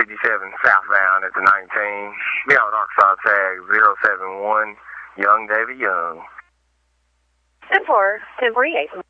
57 southbound at the 19. Be on Arkansas tag 071, Young David Young. 10-4, 10-48.